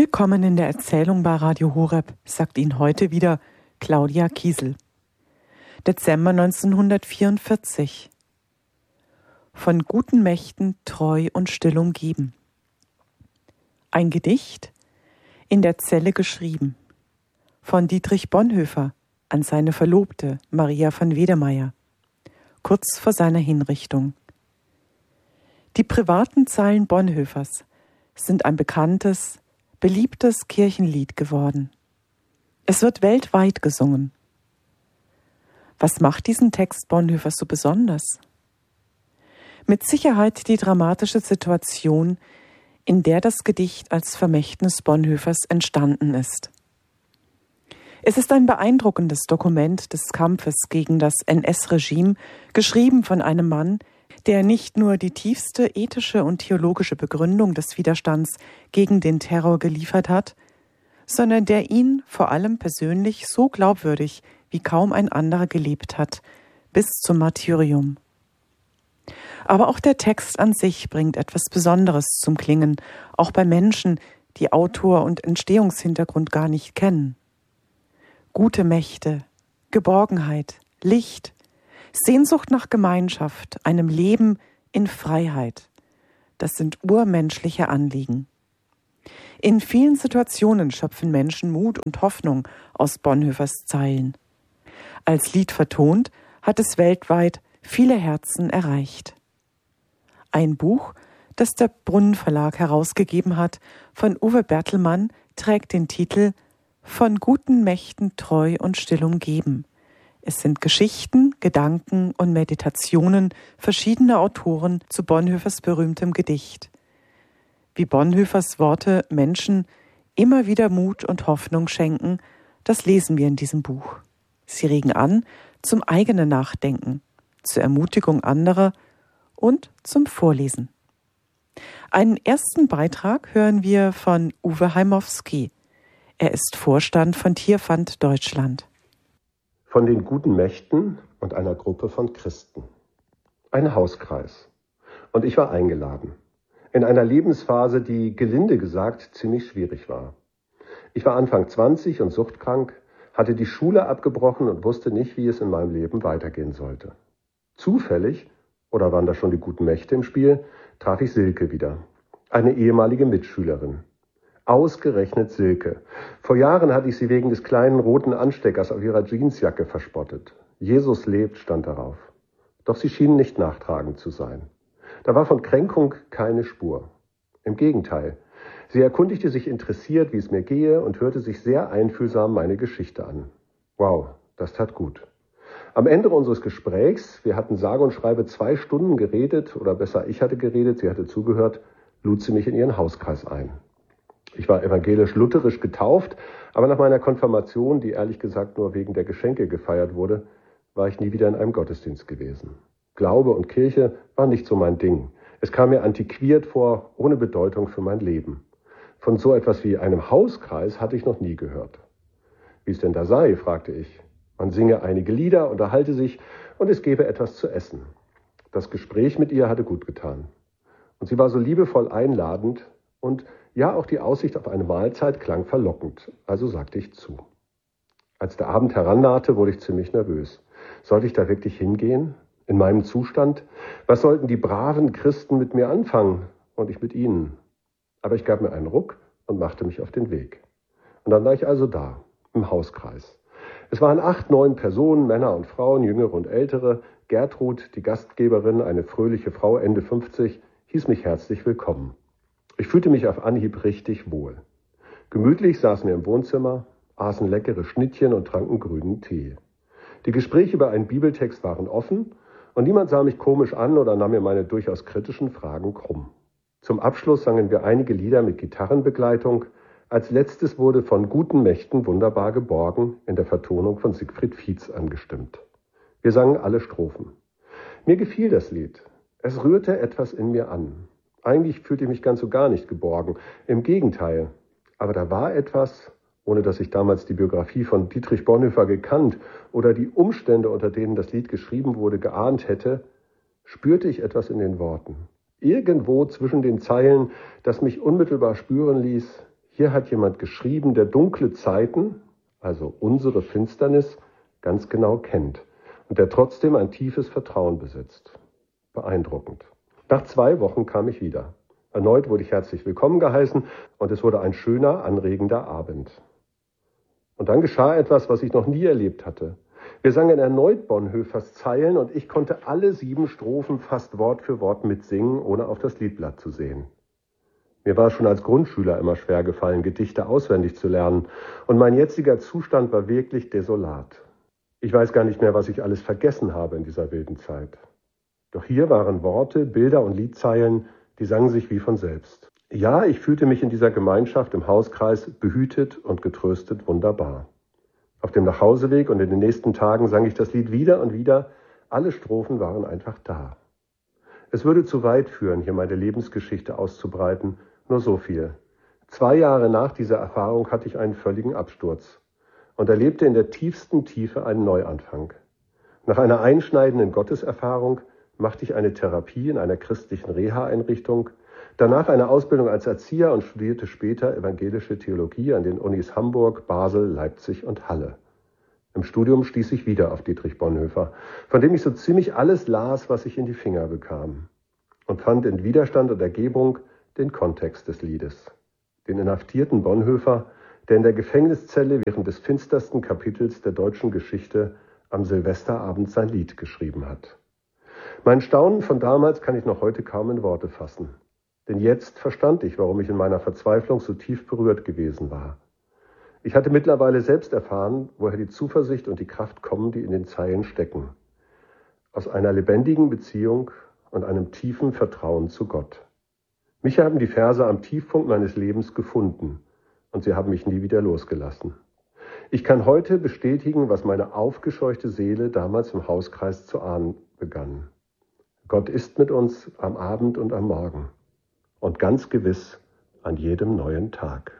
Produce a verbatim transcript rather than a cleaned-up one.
Willkommen in der Erzählung bei Radio Horeb, sagt Ihnen heute wieder Claudia Kiesel. Dezember neunzehnhundertvierundvierzig. Von guten Mächten treu und still umgeben. Ein Gedicht, in der Zelle geschrieben, von Dietrich Bonhoeffer an seine Verlobte Maria von Wedermeyer, kurz vor seiner Hinrichtung. Die privaten Zeilen Bonhoeffers sind ein bekanntes, beliebtes Kirchenlied geworden. Es wird weltweit gesungen. Was macht diesen Text Bonhoeffers so besonders? Mit Sicherheit die dramatische Situation, in der das Gedicht als Vermächtnis Bonhoeffers entstanden ist. Es ist ein beeindruckendes Dokument des Kampfes gegen das N S-Regime, geschrieben von einem Mann, der nicht nur die tiefste ethische und theologische Begründung des Widerstands gegen den Terror geliefert hat, sondern der ihn vor allem persönlich so glaubwürdig wie kaum ein anderer gelebt hat, bis zum Martyrium. Aber auch der Text an sich bringt etwas Besonderes zum Klingen, auch bei Menschen, die Autor und Entstehungshintergrund gar nicht kennen. Gute Mächte, Geborgenheit, Licht, Sehnsucht nach Gemeinschaft, einem Leben in Freiheit. Das sind urmenschliche Anliegen. In vielen Situationen schöpfen Menschen Mut und Hoffnung aus Bonhoeffers Zeilen. Als Lied vertont, hat es weltweit viele Herzen erreicht. Ein Buch, das der Brunnen Verlag herausgegeben hat, von Uwe Bertelmann, trägt den Titel »Von guten Mächten treu und still umgeben«. Es sind Geschichten, Gedanken und Meditationen verschiedener Autoren zu Bonhoeffers berühmtem Gedicht. Wie Bonhoeffers Worte Menschen immer wieder Mut und Hoffnung schenken, das lesen wir in diesem Buch. Sie regen an zum eigenen Nachdenken, zur Ermutigung anderer und zum Vorlesen. Einen ersten Beitrag hören wir von Uwe Heimowski. Er ist Vorstand von Tierfand Deutschland. Von den guten Mächten und einer Gruppe von Christen. Ein Hauskreis. Und ich war eingeladen. In einer Lebensphase, die gelinde gesagt ziemlich schwierig war. Ich war Anfang zwanzig und suchtkrank, hatte die Schule abgebrochen und wusste nicht, wie es in meinem Leben weitergehen sollte. Zufällig, oder waren da schon die guten Mächte im Spiel, traf ich Silke wieder. Eine ehemalige Mitschülerin. Ausgerechnet Silke. Vor Jahren hatte ich sie wegen des kleinen roten Ansteckers auf ihrer Jeansjacke verspottet. Jesus lebt, stand darauf. Doch sie schien nicht nachtragend zu sein. Da war von Kränkung keine Spur. Im Gegenteil. Sie erkundigte sich interessiert, wie es mir gehe, und hörte sich sehr einfühlsam meine Geschichte an. Wow, das tat gut. Am Ende unseres Gesprächs, wir hatten sage und schreibe zwei Stunden geredet, oder besser, ich hatte geredet, sie hatte zugehört, lud sie mich in ihren Hauskreis ein. Ich war evangelisch-lutherisch getauft, aber nach meiner Konfirmation, die ehrlich gesagt nur wegen der Geschenke gefeiert wurde, war ich nie wieder in einem Gottesdienst gewesen. Glaube und Kirche war nicht so mein Ding. Es kam mir antiquiert vor, ohne Bedeutung für mein Leben. Von so etwas wie einem Hauskreis hatte ich noch nie gehört. Wie es denn da sei, fragte ich. Man singe einige Lieder, unterhalte sich und es gebe etwas zu essen. Das Gespräch mit ihr hatte gut getan. Und sie war so liebevoll einladend und ja, auch die Aussicht auf eine Mahlzeit klang verlockend, also sagte ich zu. Als der Abend herannahte, wurde ich ziemlich nervös. Sollte ich da wirklich hingehen? In meinem Zustand? Was sollten die braven Christen mit mir anfangen und ich mit ihnen? Aber ich gab mir einen Ruck und machte mich auf den Weg. Und dann war ich also da, im Hauskreis. Es waren acht, neun Personen, Männer und Frauen, Jüngere und Ältere. Gertrud, die Gastgeberin, eine fröhliche Frau, Ende fünfzig, hieß mich herzlich willkommen. Ich fühlte mich auf Anhieb richtig wohl. Gemütlich saßen wir im Wohnzimmer, aßen leckere Schnittchen und tranken grünen Tee. Die Gespräche über einen Bibeltext waren offen und niemand sah mich komisch an oder nahm mir meine durchaus kritischen Fragen krumm. Zum Abschluss sangen wir einige Lieder mit Gitarrenbegleitung. Als letztes wurde von guten Mächten wunderbar geborgen in der Vertonung von Siegfried Fietz angestimmt. Wir sangen alle Strophen. Mir gefiel das Lied. Es rührte etwas in mir an. Eigentlich fühlte ich mich ganz und gar nicht geborgen. Im Gegenteil. Aber da war etwas, ohne dass ich damals die Biografie von Dietrich Bonhoeffer gekannt oder die Umstände, unter denen das Lied geschrieben wurde, geahnt hätte, spürte ich etwas in den Worten. Irgendwo zwischen den Zeilen, das mich unmittelbar spüren ließ, Hier hat jemand geschrieben, der dunkle Zeiten, also unsere Finsternis, ganz genau kennt und der trotzdem ein tiefes Vertrauen besitzt. Beeindruckend. Nach zwei Wochen kam ich wieder. Erneut wurde ich herzlich willkommen geheißen und es wurde ein schöner, anregender Abend. Und dann geschah etwas, was ich noch nie erlebt hatte. Wir sangen erneut Bonhoeffers Zeilen und ich konnte alle sieben Strophen fast Wort für Wort mitsingen, ohne auf das Liedblatt zu sehen. Mir war es schon als Grundschüler immer schwer gefallen, Gedichte auswendig zu lernen und mein jetziger Zustand war wirklich desolat. Ich weiß gar nicht mehr, was ich alles vergessen habe in dieser wilden Zeit. Doch hier waren Worte, Bilder und Liedzeilen, die sangen sich wie von selbst. Ja, ich fühlte mich in dieser Gemeinschaft im Hauskreis behütet und getröstet wunderbar. Auf dem Nachhauseweg und in den nächsten Tagen sang ich das Lied wieder und wieder. Alle Strophen waren einfach da. Es würde zu weit führen, hier meine Lebensgeschichte auszubreiten. Nur so viel. Zwei Jahre nach dieser Erfahrung hatte ich einen völligen Absturz und erlebte in der tiefsten Tiefe einen Neuanfang. Nach einer einschneidenden Gotteserfahrung machte ich eine Therapie in einer christlichen Reha-Einrichtung, danach eine Ausbildung als Erzieher und studierte später evangelische Theologie an den Unis Hamburg, Basel, Leipzig und Halle. Im Studium stieß ich wieder auf Dietrich Bonhoeffer, von dem ich so ziemlich alles las, was ich in die Finger bekam, und fand in Widerstand und Ergebung den Kontext des Liedes. Den inhaftierten Bonhoeffer, der in der Gefängniszelle während des finstersten Kapitels der deutschen Geschichte am Silvesterabend sein Lied geschrieben hat. Mein Staunen von damals kann ich noch heute kaum in Worte fassen. Denn jetzt verstand ich, warum ich in meiner Verzweiflung so tief berührt gewesen war. Ich hatte mittlerweile selbst erfahren, woher die Zuversicht und die Kraft kommen, die in den Zeilen stecken. Aus einer lebendigen Beziehung und einem tiefen Vertrauen zu Gott. Mich haben die Verse am Tiefpunkt meines Lebens gefunden und sie haben mich nie wieder losgelassen. Ich kann heute bestätigen, was meine aufgescheuchte Seele damals im Hauskreis zu ahnen begann. Gott ist mit uns am Abend und am Morgen und ganz gewiss an jedem neuen Tag.